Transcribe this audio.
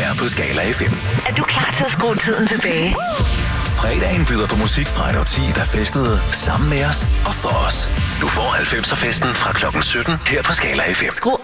her på Skala FM. Er du klar til at skrue tiden tilbage? Fredagen byder på musik fra et årti, der festede sammen med os og for os. Du får 90'er-festen fra klokken 17 her på Skala FM. Skru